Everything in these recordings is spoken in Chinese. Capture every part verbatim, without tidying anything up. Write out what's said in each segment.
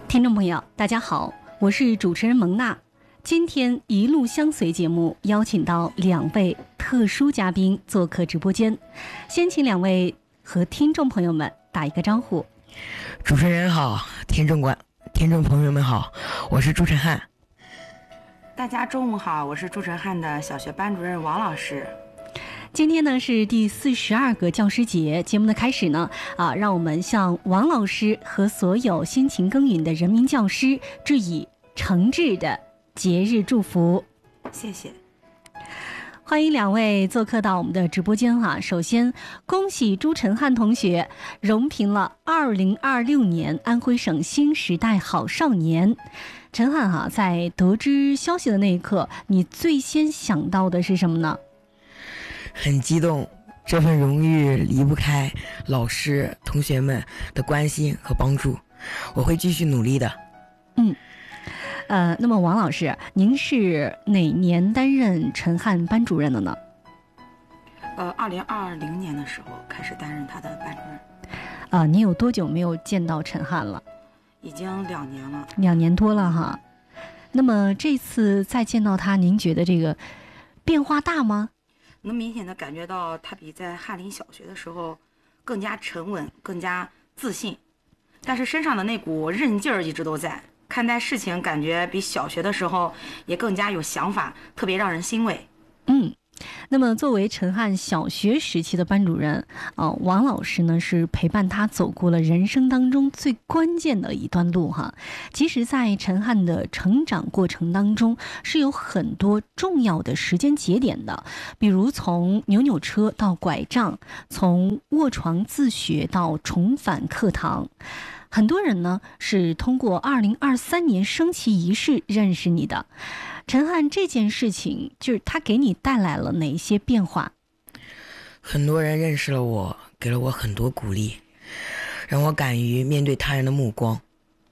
听众朋友大家好，我是主持人蒙娜。今天一路相随节目邀请到两位特殊嘉宾做客直播间，先请两位和听众朋友们打一个招呼。 主持人好，听众观听众朋友们好，我是朱晨汉。 大家中午好，我是朱晨汉的小学班主任王老师。 今天呢是第四十二个教师节，节目的开始呢，啊，让我们向王老师和所有辛勤耕耘的人民教师致以诚挚的节日祝福。 谢谢。 欢迎两位做客到我们的直播间哈、啊。首先，恭喜朱晨汉同学荣评了二零二六年安徽省新时代好少年。陈汉哈、啊，在得知消息的那一刻，你最先想到的是什么呢？ 很激动，这份荣誉离不开老师、同学们的关心和帮助，我会继续努力的。 嗯，呃，那么王老师，您是哪年担任陈汉班主任的呢？ 呃，二零二零年的时候开始担任他的班主任。 啊、呃，您有多久没有见到陈汉了？ 已经两年了。 两年多了哈。那么这次再见到他，您觉得这个变化大吗？ 能明显的感觉到他比在翰林小学的时候更加沉稳，更加自信，但是身上的那股韧劲儿一直都在，看待事情感觉比小学的时候也更加有想法，特别让人欣慰。 嗯，那么作为陈汉小学时期的班主任，呃，王老师呢是陪伴他走过了人生当中最关键的一段路哈。其实，在陈汉的成长过程当中，是有很多重要的时间节点的，比如从扭扭车到拐杖，从卧床自学到重返课堂。很多人呢是通过二零二三年升旗仪式认识你的。陈汉，这件事情就是他给你带来了哪些变化？ 很多人认识了我，给了我很多鼓励，让我敢于面对他人的目光。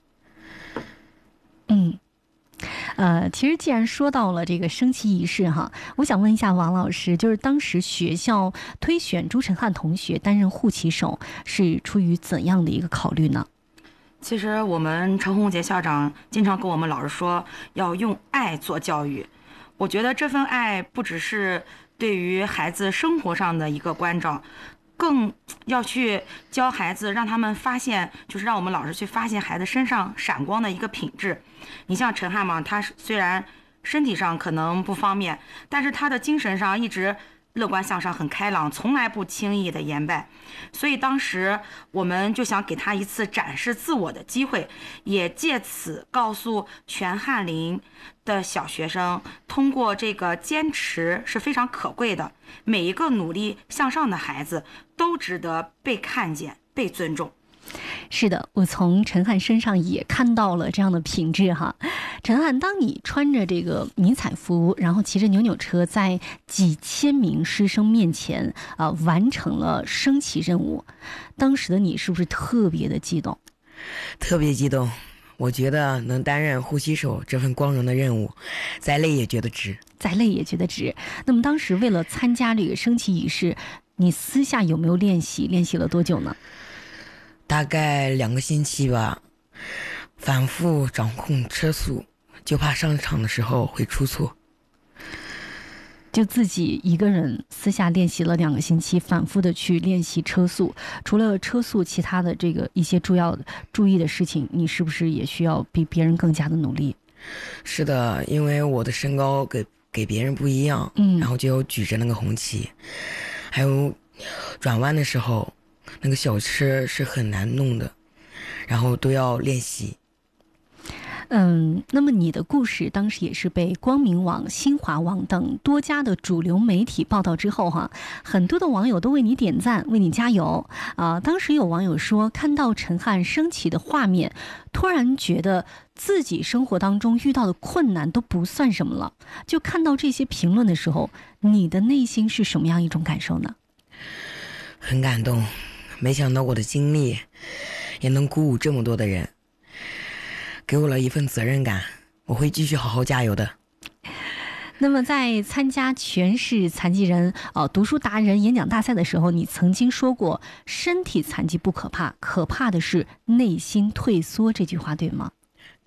嗯，呃，其实既然说到了这个升旗仪式哈，我想问一下王老师，就是当时学校推选朱晨汉同学担任护旗手，是出于怎样的一个考虑呢？ 其实我们陈宏杰校长经常跟我们老师说，要用爱做教育。我觉得这份爱不只是对于孩子生活上的一个关照，更要去教孩子，让他们发现，就是让我们老师去发现孩子身上闪光的一个品质。你像陈汉嘛，他虽然身体上可能不方便，但是他的精神上一直乐观向上，很开朗，从来不轻易的言败。所以当时我们就想给他一次展示自我的机会，也借此告诉全翰林的小学生，通过这个坚持是非常可贵的，每一个努力向上的孩子都值得被看见、被尊重。 是的，我从陈汉身上也看到了这样的品质哈。陈汉，当你穿着这个迷彩服，然后骑着扭扭车，在几千名师生面前啊、呃、完成了升旗任务，当时的你是不是特别的激动？ 特别激动，我觉得能担任护旗手这份光荣的任务，再累也觉得值， 再累也觉得值。那么当时为了参加这个升旗仪式，你私下有没有练习？练习了多久呢？ 大概两个星期吧，反复掌控车速，就怕上场的时候会出错。 就自己一个人私下练习了两个星期，反复的去练习车速。除了车速，其他的这个一些重要的注意的事情，你是不是也需要比别人更加的努力？ 是的，因为我的身高给给别人不一样， 嗯， 然后就有举着那个红旗，还有转弯的时候。那个小车是很难弄的，然后都要练习。 嗯，那么你的故事当时也是被光明网、新华网等多家的主流媒体报道之后哈，很多的网友都为你点赞，为你加油啊！当时有网友说，看到陈汉升旗的画面，突然觉得自己生活当中遇到的困难都不算什么了。就看到这些评论的时候，你的内心是什么样一种感受呢？ 很感动。没想到我的经历也能鼓舞这么多的人，给我了一份责任感，我会继续好好加油的。 那么在参加全市残疾人呃读书达人演讲大赛的时候，你曾经说过身体残疾不可怕，可怕的是内心退缩，这句话对吗？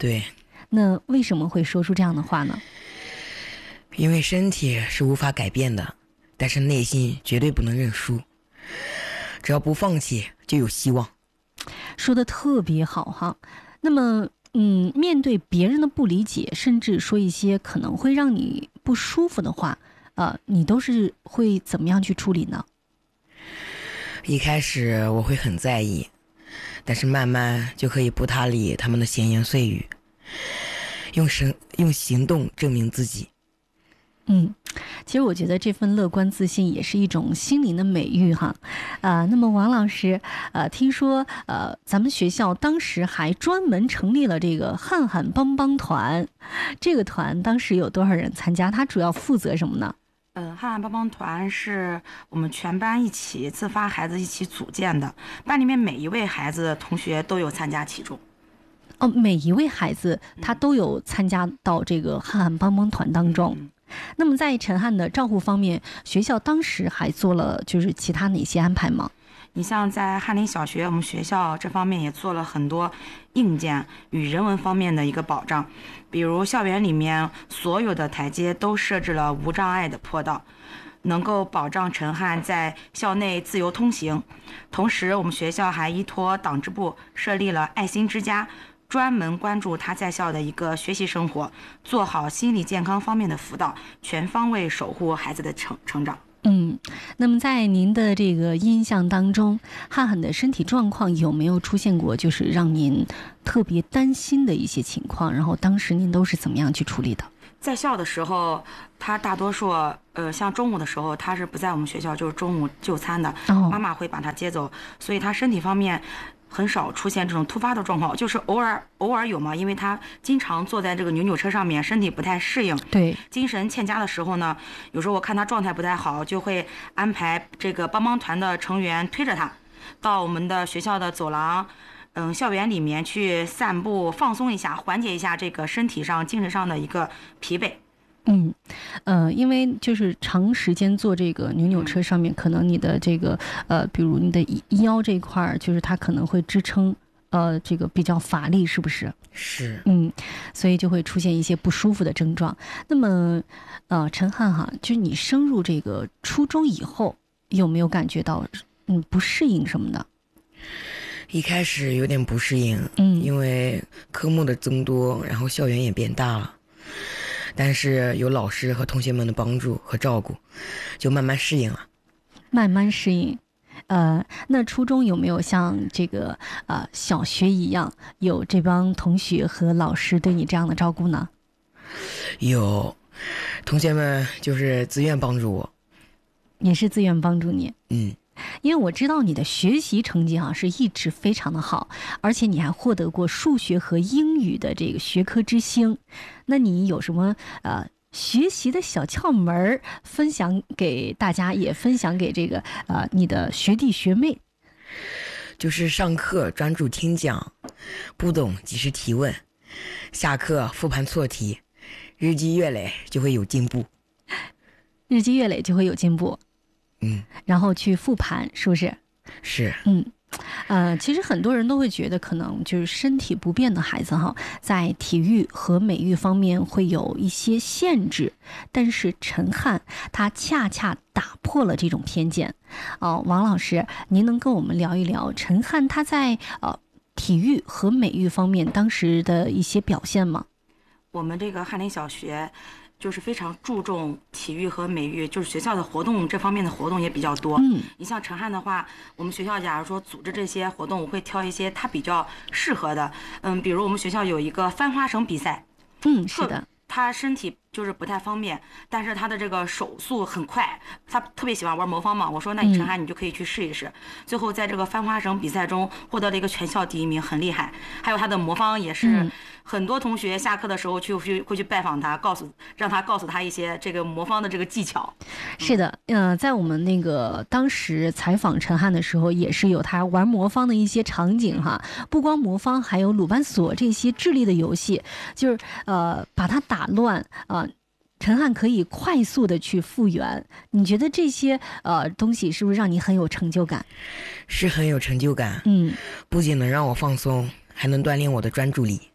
对。 那为什么会说出这样的话呢？ 因为身体是无法改变的，但是内心绝对不能认输，只要不放弃就有希望。 说的特别好哈。那么嗯，面对别人的不理解，甚至说一些可能会让你不舒服的话，呃，你都是会怎么样去处理呢？ 一开始我会很在意，但是慢慢就可以不搭理他们的闲言碎语，用行用行动证明自己。 嗯，其实我觉得这份乐观自信也是一种心灵的美誉哈。啊、呃，那么王老师，呃，听说呃，咱们学校当时还专门成立了这个汉汉帮帮团，这个团当时有多少人参加？它主要负责什么呢？ 呃，汉汉帮帮团是我们全班一起自发孩子一起组建的，班里面每一位孩子同学都有参加其中。 哦，每一位孩子他都有参加到这个汉汉帮帮团当中。嗯，那么在陈汉的照护方面，学校当时还做了就是其他哪些安排吗？ 你像在翰林小学，我们学校这方面也做了很多硬件与人文方面的一个保障，比如校园里面所有的台阶都设置了无障碍的坡道，能够保障陈汉在校内自由通行。同时，我们学校还依托党支部设立了爱心之家，专门关注他在校的一个学习生活，做好心理健康方面的辅导，全方位守护孩子的成成长。 嗯，那么在您的这个印象当中，汉汉的身体状况有没有出现过就是让您特别担心的一些情况？然后当时您都是怎么样去处理的？ 在校的时候，他大多数呃，像中午的时候，他是不在我们学校，就是中午就餐的， 哦、 妈妈会把他接走，所以他身体方面很少出现这种突发的状况，就是偶尔偶尔有嘛，因为他经常坐在这个扭扭车上面，身体不太适应， 对， 精神欠佳的时候呢，有时候我看他状态不太好，就会安排这个帮帮团的成员推着他到我们的学校的走廊，嗯，校园里面去散步，放松一下，缓解一下这个身体上、精神上的一个疲惫。 嗯，呃，因为就是长时间坐这个扭扭车上面，可能你的这个呃，比如你的腰这块儿，就是它可能会支撑，呃，这个比较乏力，是不是？ 是。 嗯，所以就会出现一些不舒服的症状。那么，呃，陈汉哈，就是你升入这个初中以后，有没有感觉到嗯不适应什么的？ 一开始有点不适应， 嗯， 因为科目的增多，然后校园也变大了。但是有老师和同学们的帮助和照顾，就慢慢适应了。 慢慢适应，呃，那初中有没有像这个呃小学一样，有这帮同学和老师对你这样的照顾呢？ 有，同学们就是自愿帮助我， 也是自愿帮助你。 嗯。 因为我知道你的学习成绩啊是一直非常的好，而且你还获得过数学和英语的这个学科之星。那你有什么呃学习的小窍门分享给大家，也分享给这个呃你的学弟学妹？ 就是上课专注听讲，不懂及时提问，下课复盘错题，日积月累就会有进步。 日积月累就会有进步。 嗯， 然后去复盘，是不是？ 是。 嗯，呃，其实很多人都会觉得，可能就是身体不便的孩子哈，在体育和美育方面会有一些限制，但是陈汉他恰恰打破了这种偏见。哦、呃，王老师，您能跟我们聊一聊陈汉他在呃体育和美育方面当时的一些表现吗？ 我们这个翰林小学就是非常注重体育和美育，就是学校的活动这方面的活动也比较多。 嗯， 你像陈汉的话，我们学校假如说组织这些活动，我会挑一些他比较适合的。嗯，比如我们学校有一个翻花绳比赛。 嗯，是的。 他身体就是不太方便，但是他的这个手速很快，他特别喜欢玩魔方嘛。我说那你陈汉你就可以去试一试。嗯、最后在这个翻花绳比赛中获得了一个全校第一名，很厉害。还有他的魔方也是很多同学下课的时候去去会去拜访他，告诉让他告诉他一些这个魔方的这个技巧。 是的，嗯、呃，在我们那个当时采访陈汉的时候，也是有他玩魔方的一些场景哈。不光魔方，还有鲁班锁这些智力的游戏，就是呃把他打乱啊。呃陈汉可以快速的去复原，你觉得这些呃东西是不是让你很有成就感？ 是很有成就感， 嗯， 不仅能让我放松，还能锻炼我的专注力。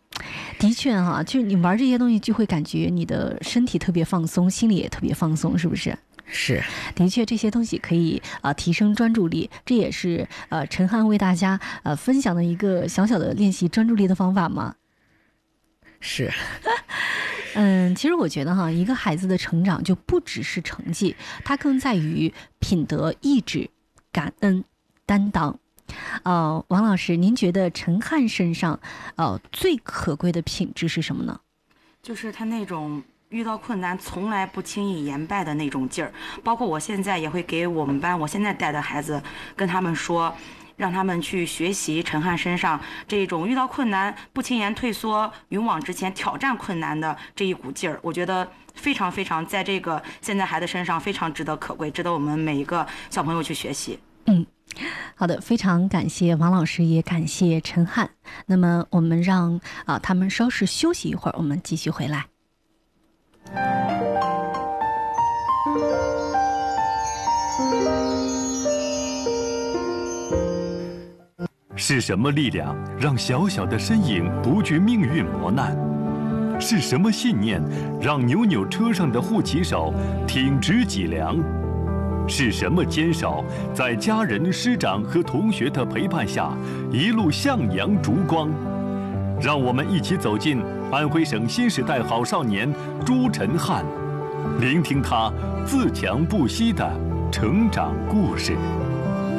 的确哈、啊，就是你玩这些东西，就会感觉你的身体特别放松，心里也特别放松，是不是？ 是， 的确，这些东西可以啊、呃、提升专注力，这也是呃陈汉为大家呃分享的一个小小的练习专注力的方法嘛。 是。 嗯，其实我觉得哈，一个孩子的成长就不只是成绩，它更在于品德、意志、感恩、担当。呃，王老师，您觉得陈汉身上呃最可贵的品质是什么呢？ 就是他那种遇到困难从来不轻易言败的那种劲儿。包括我现在也会给我们班我现在带的孩子跟他们说，让他们去学习陈汉身上这种遇到困难不轻言退缩、勇往直前、挑战困难的这一股劲儿。我觉得非常非常在这个现在孩子身上非常值得可贵，值得我们每一个小朋友去学习。 嗯，好的，非常感谢王老师，也感谢陈汉。那么我们让啊他们稍事休息一会儿，我们继续回来。 是什么力量让小小的身影不惧命运磨难？是什么信念让扭扭车上的护旗手挺直脊梁？是什么坚守在家人、师长和同学的陪伴下一路向阳烛光？让我们一起走进安徽省新时代好少年朱晨汉，聆听他自强不息的成长故事。